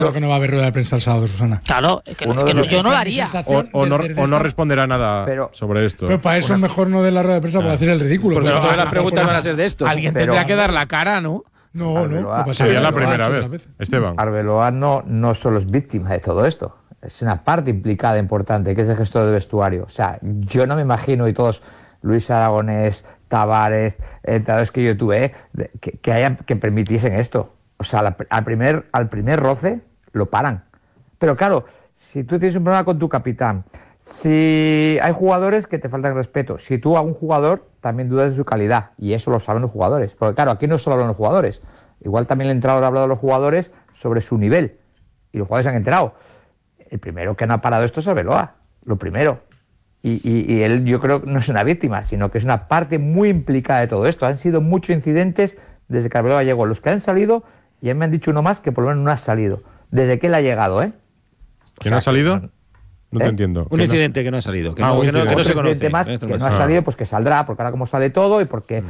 Creo que no va a haber rueda de prensa el sábado, Susana. Claro, yo no lo haría. O no responderá nada sobre esto. Pero para eso es mejor no de la rueda de prensa, porque haces el ridículo. Porque todas las preguntas van a ser de esto. Alguien tendrá que dar la cara, ¿no? No. Sería la primera vez, Esteban. Arbeloa no solo es víctima de todo esto. Es una parte implicada importante, que es el gestor de vestuario. O sea, yo no me imagino, y todos, Luis Aragonés, Tavares, entrenadores que yo tuve, que permitiesen esto. O sea, al primer roce lo paran. Pero claro, si tú tienes un problema con tu capitán, si hay jugadores que te faltan respeto, si tú a un jugador también dudas de su calidad, y eso lo saben los jugadores. Porque claro, aquí no solo hablan los jugadores. Igual también el entrenador ha hablado a los jugadores sobre su nivel. Y los jugadores se han enterado. El primero que no ha parado esto es Arbeloa. Lo primero. Y él, yo creo que no es una víctima, sino que es una parte muy implicada de todo esto. Han sido muchos incidentes desde que Arbeloa llegó. Los que han salido, y a mí me han dicho uno más que por lo menos no ha salido. Desde que él ha llegado, ¿eh? ¿Que no ha salido? No te entiendo. Un incidente que no ha salido. Que no se conoce. Más que no ha salido, pues que saldrá, porque ahora como sale todo y porque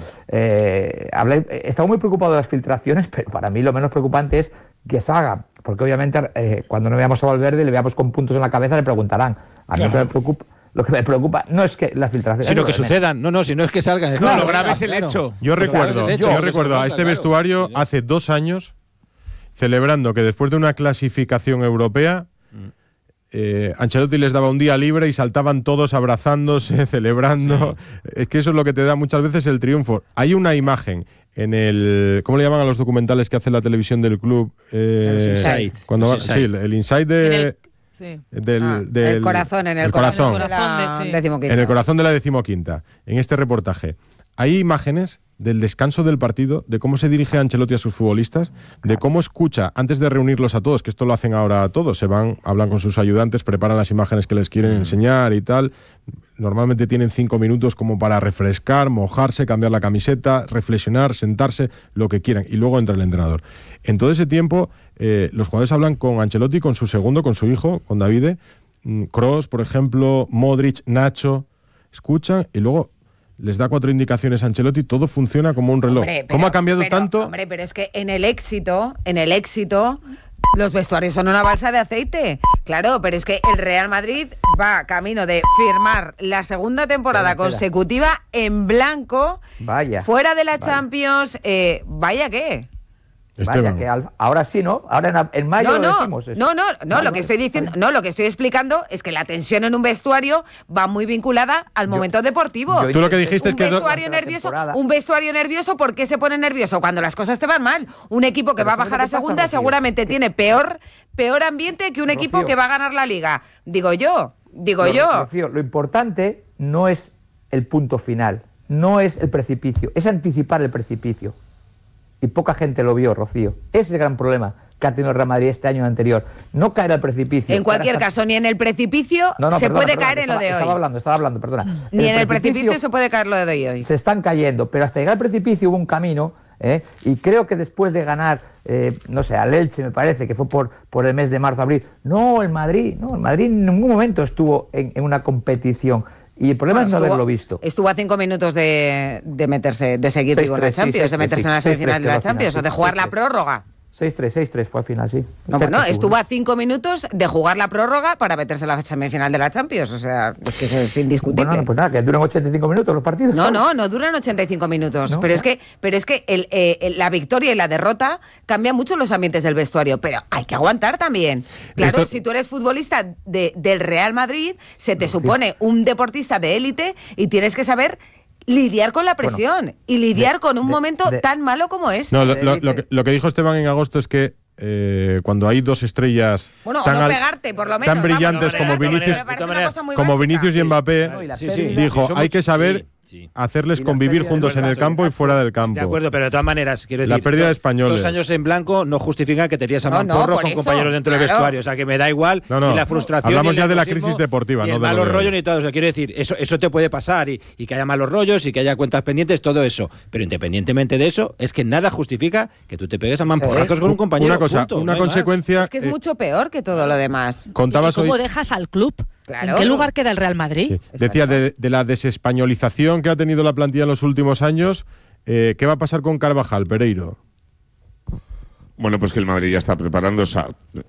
estaba muy preocupado de las filtraciones, pero para mí lo menos preocupante es que salga. Porque obviamente cuando no veamos a Valverde, le veamos con puntos en la cabeza, le preguntarán. A mí lo que me preocupa no es que la filtración, sino que sucedan. No, si no es que salgan. Claro, lo grave es el hecho. Yo recuerdo a este vestuario hace 2 años celebrando que después de una clasificación europea Ancelotti les daba un día libre y saltaban todos abrazándose, celebrando. Es que eso es lo que te da muchas veces el triunfo. Hay una imagen en el... ¿Cómo le llaman a los documentales que hace la televisión del club? El Inside. El Inside de... el corazón, en el corazón de la decimoquinta. En el corazón de la decimoquinta. En este reportaje hay imágenes del descanso del partido, de cómo se dirige Ancelotti a sus futbolistas, de cómo escucha, antes de reunirlos a todos, que esto lo hacen ahora todos, se van, hablan con sus ayudantes, preparan las imágenes que les quieren enseñar y tal. Normalmente tienen 5 minutos como para refrescar, mojarse, cambiar la camiseta, reflexionar, sentarse, lo que quieran, y luego entra el entrenador. En todo ese tiempo, los jugadores hablan con Ancelotti, con su segundo, con su hijo, con Davide, Kroos, por ejemplo, Modric, Nacho, escuchan y luego les da 4 indicaciones a Ancelotti, todo funciona como un reloj. ¿Cómo ha cambiado tanto? Hombre, pero es que en el éxito, los vestuarios son una balsa de aceite. Claro, pero es que el Real Madrid va camino de firmar la segunda temporada consecutiva en blanco, fuera de la Champions, vaya qué. Vaya, que ahora sí, ¿no? Ahora en mayo lo decimos. Lo que estoy diciendo, lo que estoy explicando es que la tensión en un vestuario va muy vinculada al momento deportivo. Tú lo que dijiste es que un vestuario nervioso, ¿por qué se pone nervioso? Cuando las cosas te van mal. Un equipo que va a bajar a segunda seguramente tiene peor ambiente que un equipo que va a ganar la liga. Digo yo. Rocío, lo importante no es el punto final, no es el precipicio, es anticipar el precipicio. Y poca gente lo vio, Rocío. Ese es el gran problema que ha tenido el Real Madrid este año anterior. No caer al precipicio. En cualquier caso, ni en el precipicio puede caer en lo de hoy. Estaba hablando, perdona. Ni en el precipicio se puede caer lo de hoy. Se están cayendo, pero hasta llegar al precipicio hubo un camino, y creo que después de ganar, al Elche, me parece, que fue por el mes de marzo-abril. El Madrid en ningún momento estuvo en una competición. Y el problema es no haberlo visto. Estuvo a 5 minutos de meterse, de seguir vivo en la Champions, de meterse en la semifinal de la Champions, o de jugar la prórroga. 6-3 fue al final, sí. Estuvo a 5 minutos de jugar la prórroga para meterse en la semifinal de la Champions. O sea, es que eso es indiscutible. Bueno, pues nada, que duran 85 minutos los partidos. No duran 85 minutos. Pero es que la victoria y la derrota cambian mucho los ambientes del vestuario. Pero hay que aguantar también. Claro, si tú eres futbolista del Real Madrid, se te supone un deportista de élite y tienes que saber lidiar con la presión y lidiar con un momento tan malo como este. No, lo que dijo Esteban en agosto es que cuando hay 2 estrellas tan brillantes como Vinicius y Mbappé, dijo, hay que saber hacerles convivir juntos en el campo y fuera del campo. De acuerdo, pero de todas maneras, quiero decir, la pérdida de españoles. 2 años en blanco no justifica que te tiras a mamporros con compañeros dentro del vestuario. O sea, que me da igual ni la frustración. Hablamos ya de la crisis deportiva, ni el malos rollos ni todo. O sea, quiero decir, eso te puede pasar y que haya malos rollos y que haya cuentas pendientes, todo eso. Pero independientemente de eso, es que nada justifica que tú te pegues a mamporrazos con un compañero. Una consecuencia. Es que es mucho peor que todo lo demás. ¿Cómo dejas al club? Claro. ¿En qué lugar queda el Real Madrid? Sí. Decía de la desespañolización que ha tenido la plantilla en los últimos años. ¿Qué va a pasar con Carvajal, Pereiro? Bueno, pues que el Madrid ya está preparando. O sea,